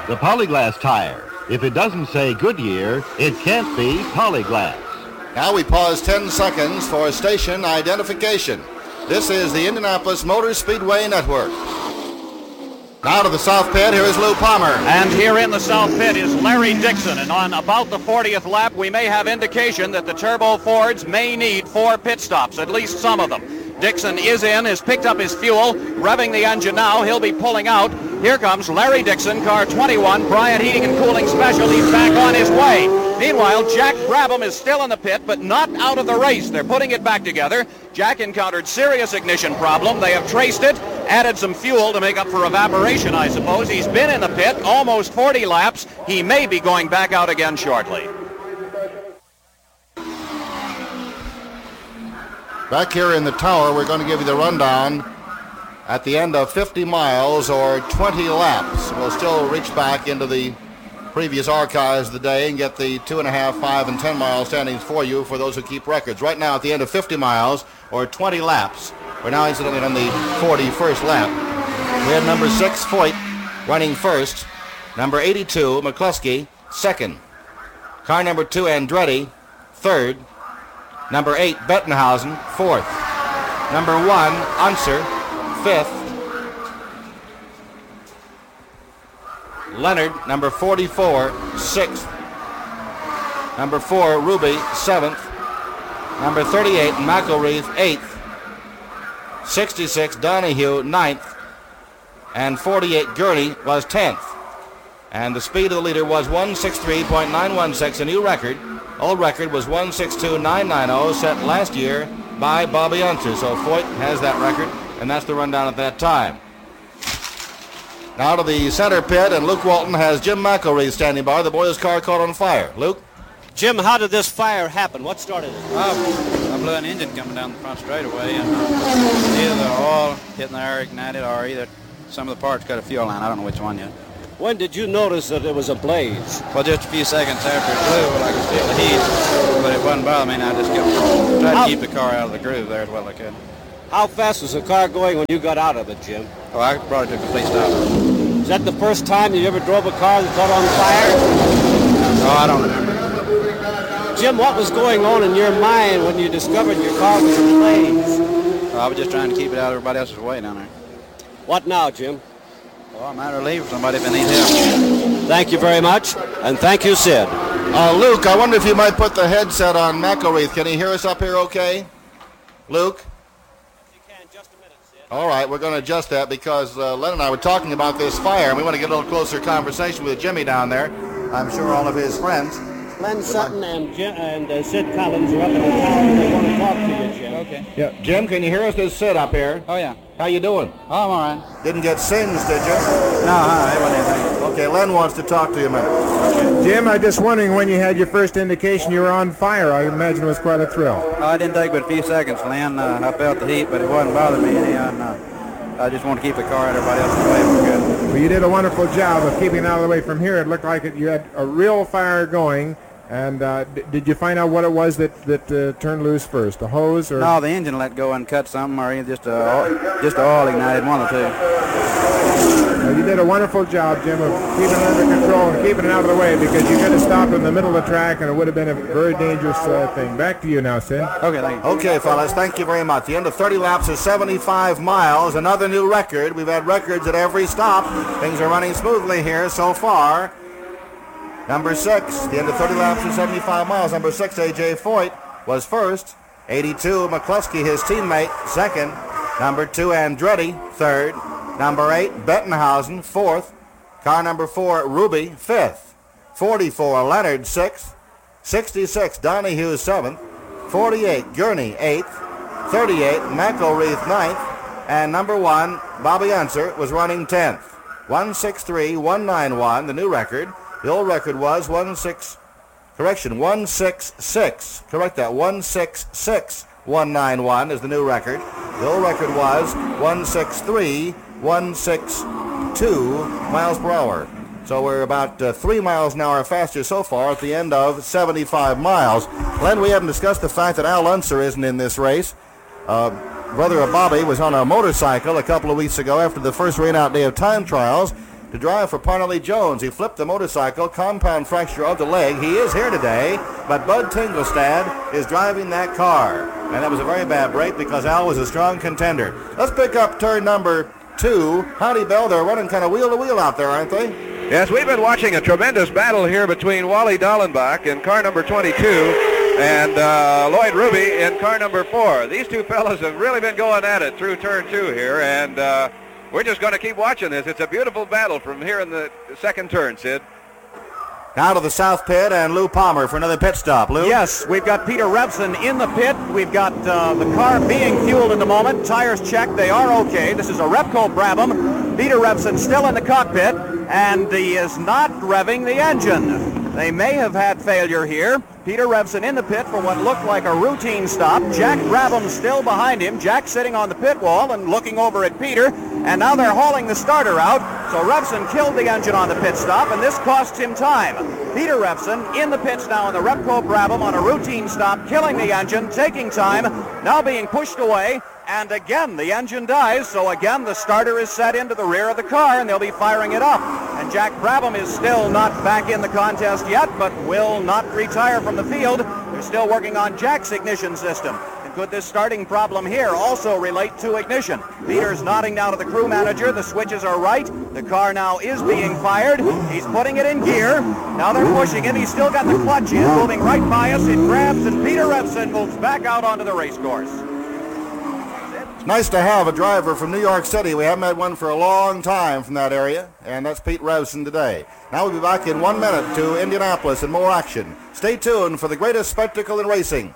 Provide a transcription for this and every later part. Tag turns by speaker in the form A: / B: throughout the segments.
A: the Polyglass tire. If it doesn't say Goodyear, it can't be Polyglass.
B: Now we pause 10 seconds for station identification. This is the Indianapolis Motor Speedway Network. Now to the South Pit, here is Lou Palmer.
C: And here in the South Pit is Larry Dixon. And on about the 40th lap, we may have indication that the Turbo Fords may need 4 pit stops, at least some of them. Dixon is in, has picked up his fuel, revving the engine now. He'll be pulling out. Here comes Larry Dixon, car 21, Bryant Heating and Cooling Special. He's back on his way. Meanwhile, Jack Brabham is still in the pit, but not out of the race. They're putting it back together. Jack encountered serious ignition problem. They have traced it, added some fuel to make up for evaporation, I suppose. He's been in the pit almost 40 laps. He may be going back out again shortly.
B: Back here in the tower, we're going to give you the rundown at the end of 50 miles or 20 laps. We'll still reach back into the previous archives of the day and get the 2.5, 5, and 10 mile standings for you for those who keep records. Right now at the end of 50 miles or 20 laps, we're now incidentally on the 41st lap. We have number 6, Foyt, running first. Number 82, McCluskey, second. Car number 2, Andretti, third. Number 8, Bettenhausen, fourth. Number 1, Unser, fifth. Leonard, number 44, sixth. Number 4, Ruby, seventh. Number 38, McElreath, eighth. 66, Donahue, ninth. And 48, Gurney, was 10th. And the speed of the leader was 163.916, a new record. Old record was 162.990, set last year by Bobby Unser. So Foyt has that record, and that's the rundown at that time. Now to the center pit, and Luke Walton has Jim McElreath standing by. The boy's car caught on fire. Luke?
D: Jim, how did this fire happen? What started it?
E: I blew an engine coming down the front straightaway, and either the oil hitting the air ignited, or either some of the parts got a fuel line. I don't know which one yet.
D: When did you notice that it was a blaze?
E: Well, just a few seconds after it blew, I could feel the heat, but it wasn't bothering me, and I just tried to keep the car out of the groove there as well as I could.
D: How fast was the car going when you got out of it, Jim?
E: Oh, I brought it to a complete stop.
D: Is that the first time you ever drove a car that caught on fire?
E: Oh, I don't remember.
D: Jim, what was going on in your mind when you discovered your car was ablaze?
E: Oh, I was just trying to keep it out of everybody else's way down there.
D: What now, Jim?
E: Well, I'm out of leave for somebody if they need help.
D: Thank you very much, and thank you, Sid.
B: Luke, I wonder if you might put the headset on McElreath. Can he hear us up here okay? Luke?
D: You can, just a minute, Sid.
B: All right, we're going to adjust that because Len and I were talking about this fire, and we want to get a little closer conversation with Jimmy down there. I'm sure all of his friends.
D: Len Sutton and Sid Collins are up in the tower, and they want to talk to you, Jim.
E: Okay.
B: Yeah, Jim, can you hear us? This is Sid up here.
E: Oh, yeah.
B: How you doing?
E: Oh, I'm all right.
B: Didn't get singed, did you?
E: No, it wasn't anything.
B: Okay, Len wants to talk to you a minute.
F: Jim, I'm just wondering when you had your first indication you were on fire. I imagine it was quite a thrill.
E: Oh, I didn't take but a few seconds, Lynn. I felt the heat, but it wasn't bothering me any. I just want to keep the car out of everybody else's way. We're good.
F: Well, you did a wonderful job of keeping it out of the way from here. It looked like you had a real fire going. And did you find out what it was that turned loose first, the hose or?
E: No, the engine let go and cut something, or just the oil ignited, one or two.
F: Well, you did a wonderful job, Jim, of keeping it under control and keeping it out of the way, because you could have stopped in the middle of the track and it would have been a very dangerous thing. Back to you now, Sid.
E: Okay, thank you.
B: Okay, fellas, thank you very much. The end of 30 laps is 75 miles, another new record. We've had records at every stop. Things are running smoothly here so far. Number 6, the end of 30 laps and 75 miles. Number 6, A.J. Foyt, was first. 82, McCluskey, his teammate, second. Number 2, Andretti, third. Number 8, Bettenhausen, fourth. Car number 4, Ruby, fifth. 44, Leonard, sixth. 66, Donahue, seventh. 48, Gurney, eighth. 38, McElreath, ninth. And number 1, Bobby Unser, was running 10th. 163.191, the new record. The old record was 166. Correct that, 166.191 is the new record. The old record was 163.162 miles per hour. So we're about 3 miles an hour faster so far at the end of 75 miles. Len, we haven't discussed the fact that Al Unser isn't in this race. Brother of Bobby was on a motorcycle a couple of weeks ago after the first rain-out day of time trials to drive for Parnelly Jones. He flipped the motorcycle, compound fracture of the leg. He is here today, but Bud Tingelstad is driving that car. And that was a very bad break because Al was a strong contender. Let's pick up turn number 2. Howdy, Bell, they're running kind of wheel to wheel out there, aren't they?
G: Yes, we've been watching a tremendous battle here between Wally Dallenbach in car number 22 and Lloyd Ruby in car number 4. These two fellas have really been going at it through turn 2 here, and we're just going to keep watching this. It's a beautiful battle from here in the second turn, Sid.
B: Now to the south pit and Lou Palmer for another pit stop. Lou?
C: Yes, we've got Peter Revson in the pit. We've got the car being fueled at the moment. Tires checked. They are okay. This is a Repco Brabham. Peter Revson still in the cockpit, and he is not revving the engine. They may have had failure here. Peter Revson in the pit for what looked like a routine stop. Jack Brabham still behind him. Jack sitting on the pit wall and looking over at Peter. And now they're hauling the starter out. So Revson killed the engine on the pit stop, and this cost him time. Peter Revson in the pits now in the Repco Brabham on a routine stop, killing the engine, taking time, now being pushed away. And again, the engine dies, so again, the starter is set into the rear of the car, and they'll be firing it up. And Jack Brabham is still not back in the contest yet, but will not retire from the field. They're still working on Jack's ignition system. And could this starting problem here also relate to ignition? Peter's nodding now to the crew manager. The switches are right. The car now is being fired. He's putting it in gear. Now they're pushing it. He's still got the clutch in, moving right by us. It grabs, and Peter Revson moves back out onto the race course.
B: Nice to have a driver from New York City. We haven't had one for a long time from that area, and that's Pete Revson today. Now we'll be back in 1 minute to Indianapolis and more action. Stay tuned for the greatest spectacle in racing.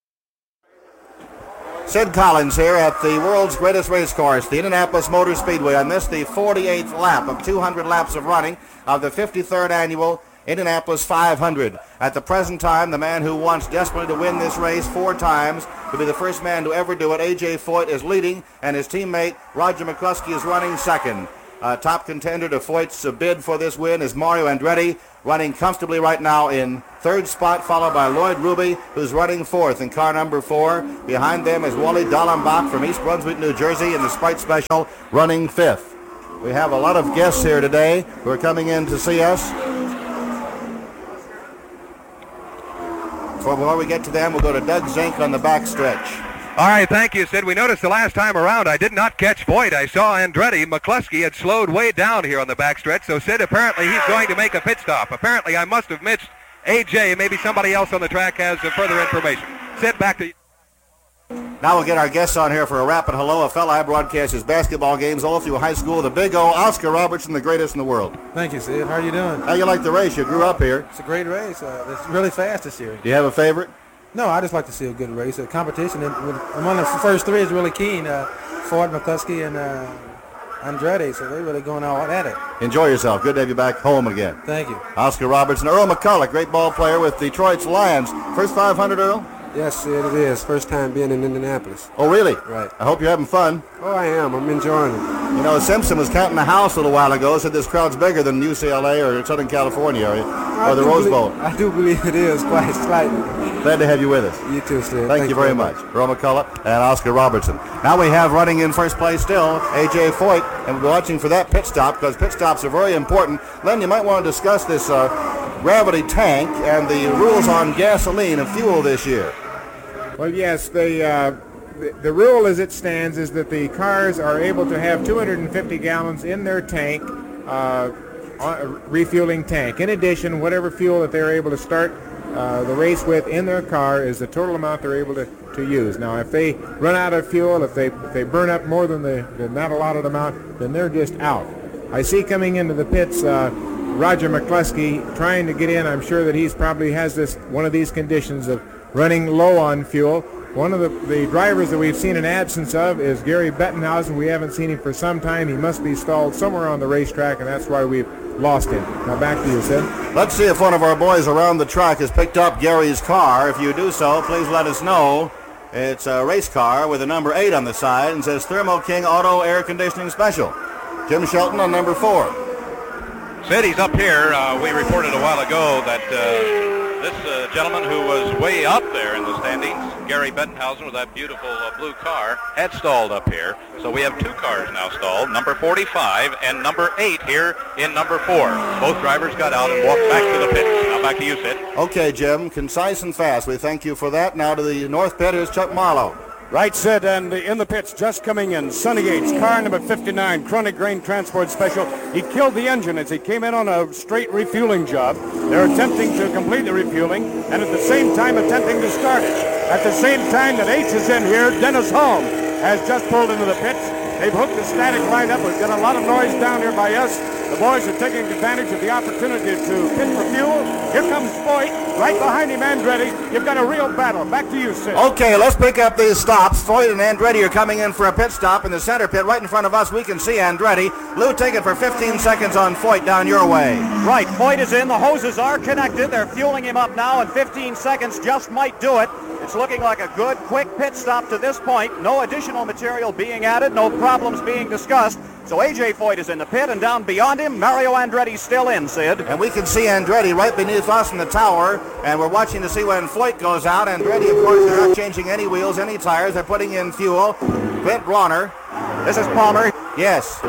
B: Sid Collins here at the world's greatest race course, the Indianapolis Motor Speedway, on this, the 48th lap of 200 laps of running of the 53rd annual Indianapolis 500. At the present time, the man who wants desperately to win this race 4 times will be the first man to ever do it. A.J. Foyt is leading, and his teammate Roger McCluskey is running second. Top contender to Foyt's bid for this win is Mario Andretti, running comfortably right now in third spot, followed by Lloyd Ruby, who's running fourth in car number 4. Behind them is Wally Dallenbach from East Brunswick, New Jersey, in the Sprite Special, running fifth. We have a lot of guests here today who are coming in to see us. Before we get to them, we'll go to Doug Zink on the backstretch.
G: All right, thank you, Sid. We noticed the last time around I did not catch Foyt. I saw Andretti. McCluskey had slowed way down here on the backstretch, so Sid, apparently he's going to make a pit stop. Apparently I must have missed A.J. Maybe somebody else on the track has further information. Sid, back to you.
B: Now we'll get our guests on here for a rapid hello. A fella I broadcast his basketball games all through high school. The big O, Oscar Robertson, the greatest in the world.
H: Thank you, Sid. How are you doing?
B: How you like the race? You grew up here.
H: It's a great race. It's really fast this year.
B: Do you have a favorite?
H: No, I just like to see a good race. The competition among the first 3 is really keen. Ford, McCluskey, and Andretti, so they're really going all at it.
B: Enjoy yourself. Good to have you back home again.
H: Thank you.
B: Oscar Robertson. Earl McCulloch, great ball player with Detroit's Lions. First 500, Earl?
I: Yes, Sid, it is. First time being in Indianapolis.
B: Oh, really?
I: Right.
B: I hope you're having fun.
I: Oh, I am. I'm enjoying it.
B: You know, Simpson was counting the house a little while ago, said this crowd's bigger than UCLA or Southern California or the Rose Bowl.
I: I do believe it is, quite slightly.
B: Glad to have you with us.
I: You too, Sid.
B: Thank you very much. Earl McCulloch and Oscar Robertson. Now we have running in first place still A.J. Foyt, and we'll be watching for that pit stop because pit stops are very important. Len, you might want to discuss this gravity tank and the rules on gasoline and fuel this year.
F: Well, yes, the rule as it stands is that the cars are able to have 250 gallons in their tank, refueling tank. In addition, whatever fuel that they're able to start the race with in their car is the total amount they're able to use. Now, if they run out of fuel, if they burn up more than the not allotted amount, then they're just out. I see coming into the pits Roger McCluskey trying to get in. I'm sure that he's probably has one of these conditions of running low on fuel. One of the drivers that we've seen an absence of is Gary Bettenhausen. We haven't seen him for some time. He must be stalled somewhere on the racetrack, and that's why we've lost him. Now back to you, Sid.
B: Let's see if one of our boys around the track has picked up Gary's car. If you do so, please let us know. It's a race car with a number 8 on the side and says Thermo King Auto Air Conditioning Special. Jim Shelton on number 4.
G: Sid, he's up here. We reported a while ago that This gentleman who was way up there in the standings, Gary Bettenhausen, with that beautiful blue car, had stalled up here. So we have 2 cars now stalled, number 45 and number 8 here in number 4. Both drivers got out and walked back to the pits. Now back to you, Sid.
B: Okay, Jim, concise and fast. We thank you for that. Now to the north pit, here's Chuck Marlowe.
J: Right, Sid, and in the pits just coming in, Sonny Yates, car number 59, Chronic Grain Transport Special. He killed the engine as he came in on a straight refueling job. They're attempting to complete the refueling and at the same time attempting to start it. At the same time that Yates is in here, Dennis Holm has just pulled into the pits. They've hooked the static line up. We've got a lot of noise down here by us. The boys are taking advantage of the opportunity to pit for fuel. Here comes Foyt, right behind him, Andretti. You've got a real battle. Back to you, Sid.
B: Okay, let's pick up these stops. Foyt and Andretti are coming in for a pit stop in the center pit. Right in front of us, we can see Andretti. Lou, take it for 15 seconds on Foyt down your way.
C: Right, Foyt is in. The hoses are connected. They're fueling him up now, and 15 seconds just might do it. It's looking like a good, quick pit stop to this point. No additional material being added, no problems being discussed. So A.J. Foyt is in the pit, and down beyond him, Mario Andretti's still in, Sid.
B: And we can see Andretti right beneath us in the tower, and we're watching to see when Foyt goes out. Andretti, of course, they're not changing any wheels, any tires. They're putting in fuel. Clint Bronner.
C: This is Palmer.
B: Yes.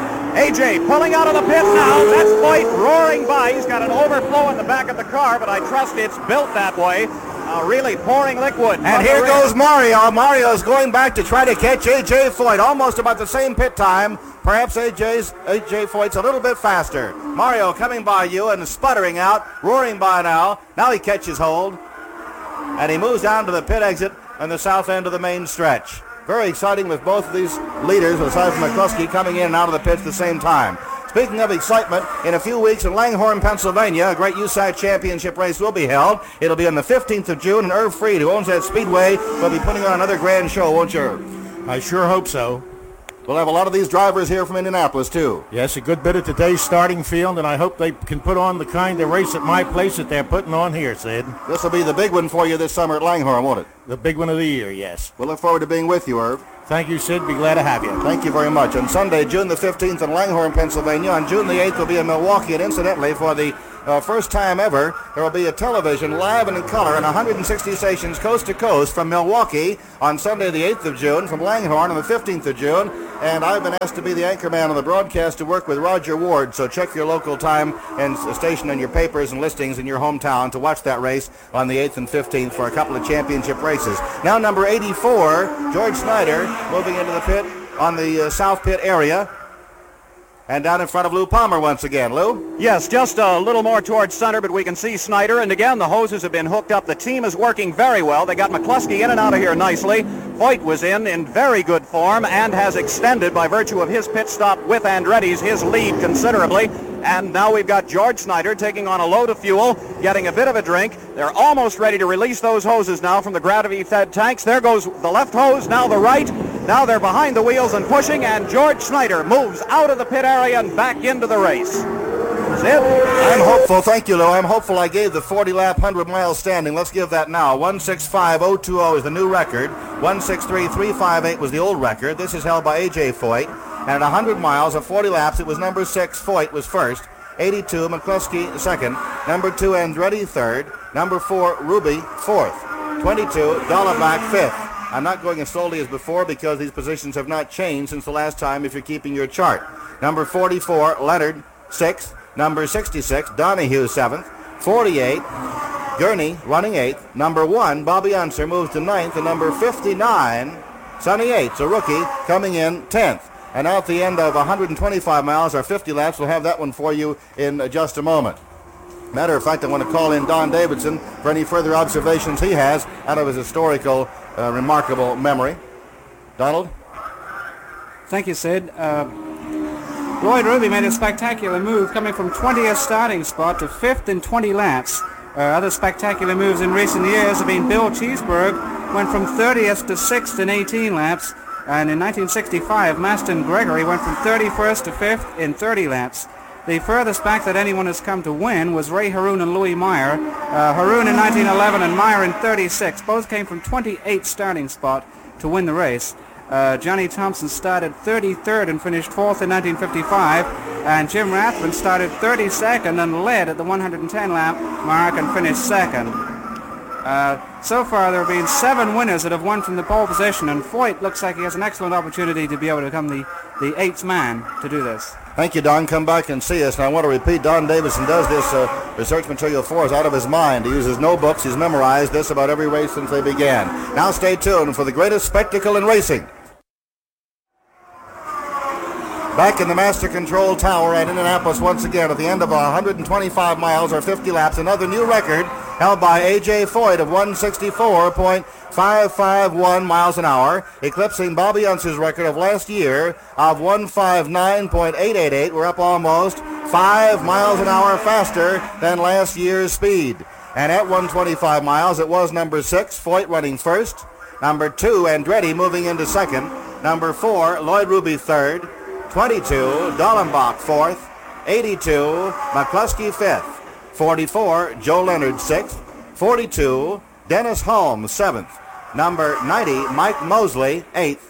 C: A.J. pulling out of the pit now. That's Foyt roaring by. He's got an overflow in the back of the car, but I trust it's built that way. Really pouring liquid.
B: And here goes Mario. Mario's going back to try to catch A.J. Foyt. Almost about the same pit time. Perhaps A.J. Foyt's a little bit faster. Mario coming by you and sputtering out, roaring by now. Now he catches hold. And he moves down to the pit exit on the south end of the main stretch. Very exciting with both of these leaders, aside from McCluskey, coming in and out of the pits at the same time. Speaking of excitement, in a few weeks in Langhorne, Pennsylvania, a great USAC championship race will be held. It'll be on the 15th of June, and Irv Freed, who owns that speedway, will be putting on another grand show, won't you, Irv?
A: I sure hope so.
B: We'll have a lot of these drivers here from Indianapolis, too.
A: Yes, a good bit of today's starting field, and I hope they can put on the kind of race at my place that they're putting on here, Sid.
B: This will be the big one for you this summer at Langhorne, won't it?
A: The big one of the year, yes.
B: We'll look forward to being with you, Irv.
A: Thank you, Sid. Be glad to have you.
B: Thank you very much. On Sunday, June the 15th in Langhorne, Pennsylvania. On June the 8th, we'll be in Milwaukee. And incidentally, for the first time ever, there will be a television live and in color in 160 stations coast to coast from Milwaukee on Sunday the 8th of June, from Langhorne on the 15th of June. And I've been asked to be the anchorman on the broadcast to work with Roger Ward. So check your local time and station in your papers and listings in your hometown to watch that race on the 8th and 15th for a couple of championship races. Now number 84, George Snyder, moving into the pit on the south pit area. And down in front of Lou Palmer once again. Lou?
C: Yes, just a little more towards center, but we can see Snyder. And again, the hoses have been hooked up. The team is working very well. They got McCluskey in and out of here nicely. Foyt was in very good form and has extended, by virtue of his pit stop with Andretti's, his lead considerably. And now we've got George Snyder taking on a load of fuel, getting a bit of a drink. They're almost ready to release those hoses now from the gravity-fed tanks. There goes the left hose, now the right. Now they're behind the wheels and pushing, and George Snyder moves out of the pit area and back into the race. Sid?
B: I'm hopeful. Thank you, Lou. I'm hopeful I gave the 40-lap, 100-mile standing. Let's give that now. 1:65.020 is the new record. 1:63.358 was the old record. This is held by A.J. Foyt. And at 100 miles of 40 laps, it was number 6, Foyt, was first. 82, McCluskey, second. Number 2, Andretti, third. Number 4, Ruby, fourth. 22, Dolleback, fifth. I'm not going as slowly as before because these positions have not changed since the last time if you're keeping your chart. Number 44, Leonard, 6th. Number 66, Donahue, 7th. 48, Gurney, running 8th. Number 1, Bobby Unser, moves to 9th. And number 59, Sonny Yates, a rookie, coming in 10th. And now at the end of 125 miles or 50 laps, we'll have that one for you in just a moment. Matter of fact, I want to call in Don Davidson for any further observations he has out of his historical, remarkable memory. Donald?
K: Thank you, Sid. Lloyd Ruby made a spectacular move coming from 20th starting spot to 5th in 20 laps. Other spectacular moves in recent years have been Bill Cheeseburg, went from 30th to 6th in 18 laps. And in 1965, Maston Gregory went from 31st to 5th in 30 laps. The furthest back that anyone has come to win was Ray Haroon and Louis Meyer. Haroon in 1911 and Meyer in 36. Both came from 28th starting spot to win the race. Johnny Thompson started 33rd and finished 4th in 1955. And Jim Rathbun started 32nd and led at the 110 lap mark and finished second. So far, there have been 7 winners that have won from the pole position, and Foyt looks like he has an excellent opportunity to be able to become the 8th man to do this.
B: Thank you, Don. Come back and see us. And I want to repeat, Don Davison does this research material for us out of his mind. He uses no books. He's memorized this about every race since they began. Now stay tuned for the greatest spectacle in racing. Back in the Master Control Tower at Indianapolis once again at the end of 125 miles or 50 laps, another new record held by A.J. Foyt of 164.551 miles an hour, eclipsing Bobby Unser's record of last year of 159.888. We're up almost 5 miles an hour faster than last year's speed. And at 125 miles, it was number 6, Foyt running first, number 2, Andretti moving into second, number 4, Lloyd Ruby third, 22, Dallenbach fourth, 82, McCluskey fifth, 44, Joe Leonard 6th, 42, Dennis Holmes 7th, number 90, Mike Mosley 8th,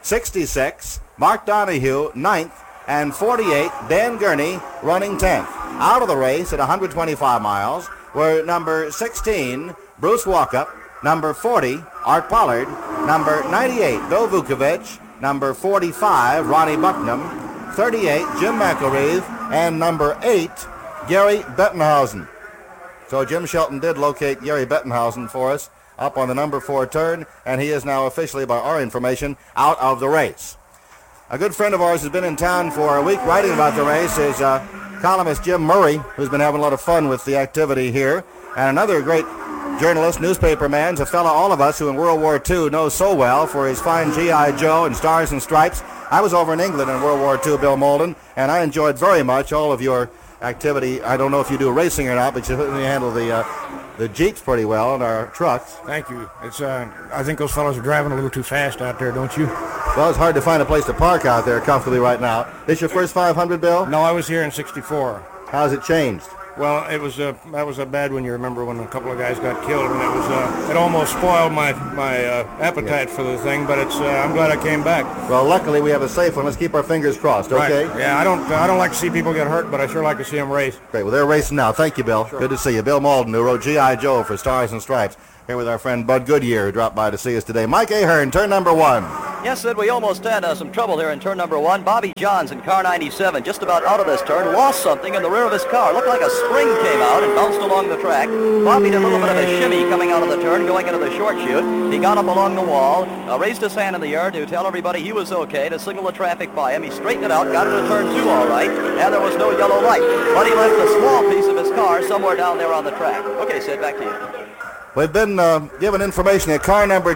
B: 66, Mark Donahue 9th, and 48, Dan Gurney running 10th. Out of the race at 125 miles were number 16, Bruce Walkup, number 40, Art Pollard, number 98, Bill Vukovich, number 45, Ronnie Bucknam, 38, Jim McElreath, and number 8, Gary Bettenhausen. So Jim Shelton did locate Gary Bettenhausen for us up on the number 4 turn, and he is now officially, by our information, out of the race. A good friend of ours has been in town for a week writing about the race is columnist Jim Murray, who's been having a lot of fun with the activity here, and another great journalist, newspaper man, a fellow all of us who in World War II knows so well for his fine G.I. Joe and Stars and Stripes. I was over in England in World War II, Bill Molden, and I enjoyed very much all of your activity. I don't know if you do racing or not, but you certainly handle the Jeeps pretty well and our trucks.
A: Thank you. It's I think those fellows are driving a little too fast out there, don't you?
B: Well, it's hard to find a place to park out there comfortably right now. This your first 500, Bill?
A: No, I was here in '64.
B: How's it changed?
A: Well, it was that was a bad one. You remember when a couple of guys got killed, and it almost spoiled my appetite for the thing. But I'm glad I came back.
B: Well, luckily we have a safe one. Let's keep our fingers crossed. Okay.
A: Right. Yeah, I don't like to see people get hurt, but I sure like to see them race.
B: Great. Well, they're racing now. Thank you, Bill. Sure. Good to see you, Bill Molden, who wrote G.I. Joe for Stars and Stripes. Here with our friend Bud Goodyear, who dropped by to see us today. Mike Ahern, turn number 1.
L: Yes, Sid, we almost had some trouble here in turn number 1. Bobby Johns in car 97, just about out of this turn, lost something in the rear of his car. Looked like a spring came out and bounced along the track. Bobby did a little bit of a shimmy coming out of the turn, going into the short chute. He got up along the wall, raised his hand in the air to tell everybody he was okay, to signal the traffic by him. He straightened it out, got into turn 2 all right, and there was no yellow light. But he left a small piece of his car somewhere down there on the track. Okay, Sid, back to you.
B: We've been given information that car number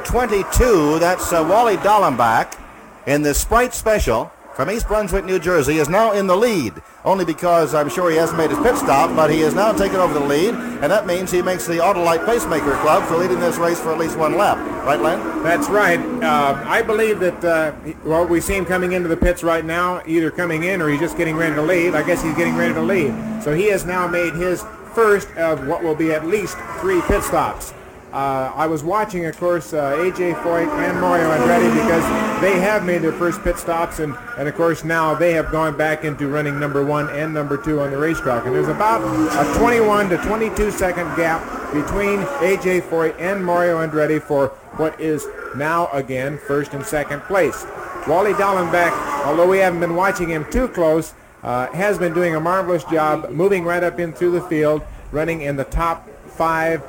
B: 22, that's Wally Dallenbach, in the Sprite Special from East Brunswick, New Jersey, is now in the lead, only because I'm sure he hasn't made his pit stop, but he has now taken over the lead, and that means he makes the Autolite Pacemaker Club for leading this race for at least one lap. Right, Len?
F: That's right. I believe that, we see him coming into the pits right now, either coming in or he's just getting ready to leave. I guess he's getting ready to leave. So he has now made his first of what will be at least 3 pit stops. I was watching, of course, A.J. Foyt and Mario Andretti because they have made their first pit stops, and of course now they have gone back into running number 1 and number 2 on the racetrack. And there's about a 21 to 22 second gap between A.J. Foyt and Mario Andretti for what is now again first and second place. Wally Dallenbach, although we haven't been watching him too close, has been doing a marvelous job moving right up in through the field, running in the top 5.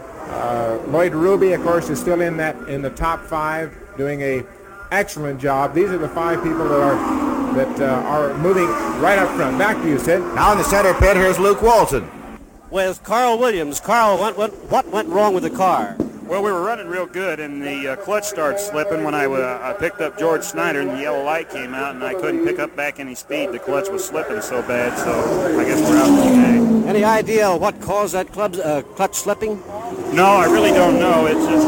F: Lloyd Ruby, of course, is still in the top 5, doing a excellent job. These are the 5 people that are moving right up front. Back to you, Sid.
B: Now in the center pit, here's Luke Walton.
D: With Carl Williams. Carl, what went wrong with the car?
M: Well, we were running real good, and the clutch started slipping when I picked up George Snyder, and the yellow light came out, and I couldn't pick up back any speed. The clutch was slipping so bad, so I guess we're out today.
D: Any idea what caused that clutch slipping?
M: No, I really don't know. It's just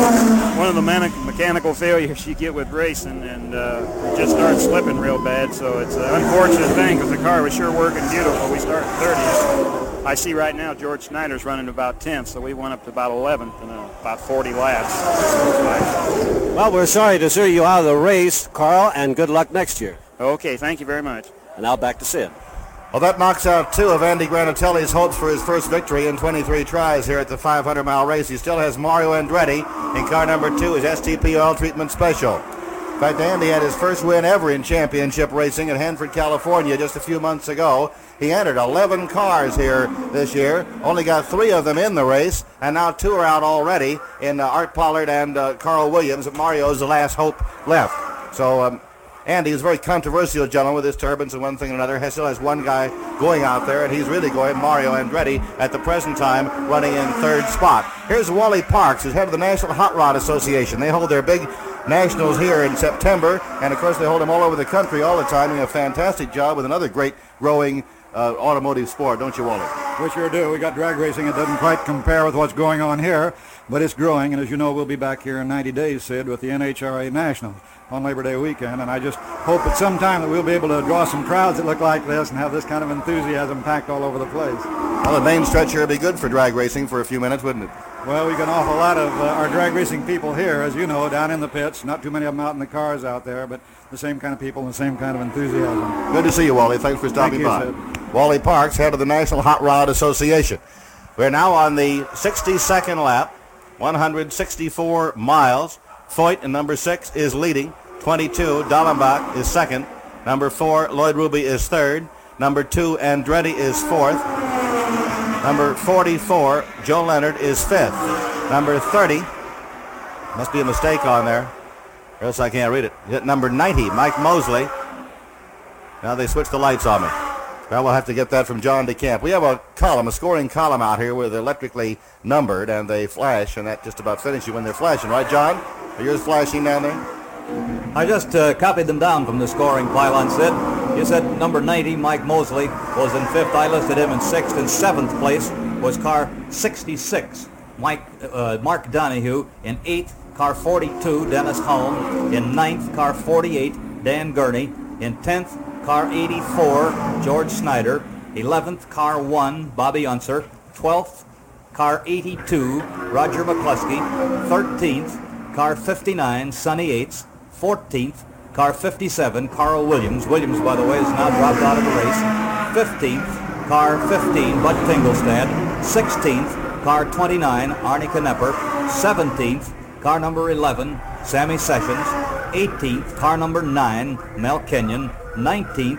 M: one of the mechanical failures you get with racing, and it just started slipping real bad, so it's an unfortunate thing because the car was sure working beautiful. We started 30th. I see right now George Snyder's running about 10th, so we went up to about 11th in about 40 laps.
D: Well, we're sorry to see you out of the race, Carl, and good luck next year.
M: Okay, thank you very much.
D: And now back to Sid.
B: Well, that knocks out 2 of Andy Granatelli's hopes for his first victory in 23 tries here at the 500-mile race. He still has Mario Andretti in car number 2, his STP Oil Treatment Special. In fact, Andy had his first win ever in championship racing at Hanford, California just a few months ago. He entered 11 cars here this year, only got 3 of them in the race, and now 2 are out already in Art Pollard and Carl Williams. Mario's the last hope left. So Andy is a very controversial gentleman with his turbines and one thing and another. He still has one guy going out there, and he's really going, Mario Andretti, at the present time, running in 3rd spot. Here's Wally Parks, who's head of the National Hot Rod Association. They hold their big nationals here in September, and of course they hold them all over the country all the time, doing a fantastic job with another great growing automotive sport, don't you, Wally?
N: We sure do. We got drag racing. It doesn't quite compare with what's going on here, but it's growing, and as you know, we'll be back here in 90 days, Sid, with the NHRA Nationals on Labor Day weekend, and I just hope at some time that we'll be able to draw some crowds that look like this and have this kind of enthusiasm packed all over the place.
B: Well, the main stretch here would be good for drag racing for a few minutes, wouldn't it?
N: Well, we got an awful lot of our drag racing people here, as you know, down in the pits. Not too many of them out in the cars out there, but the same kind of people and the same kind of enthusiasm.
B: Good to see you, Wally. Thanks for stopping by.
N: Sid.
B: Wally Parks, head of the National Hot Rod Association. We're now on the 62nd lap, 164 miles. Foyt in number 6 is leading. 22, Dallenbach is second. Number 4, Lloyd Ruby is third. Number 2, Andretti is fourth. Number 44, Joe Leonard is fifth. Number 30, must be a mistake on there, or else I can't read it. Number 90, Mike Mosley. Now they switched the lights on me. Well, we'll have to get that from John DeCamp. We have a column, a scoring column out here where they're electrically numbered and they flash, and that just about finishes you when they're flashing, right, John? Are yours flashing down there?
L: I just copied them down from the scoring pylon, Sid. You said number 90, Mike Mosley, was in 5th. I listed him in 6th. In 7th place was car 66, Mark Donahue. In 8th, car 42, Dennis Holm. In 9th, car 48, Dan Gurney. In 10th, car 84, George Snyder. 11th, car 1, Bobby Unser. 12th, car 82, Roger McCluskey. 13th, car 59, Sonny Yates. 14th, car 57, Carl Williams. Williams, by the way, is now dropped out of the race. 15th, car 15, Bud Tingelstad. 16th, car 29, Arnie Knepper. 17th, car number 11, Sammy Sessions. 18th, car number 9, Mel Kenyon. 19th,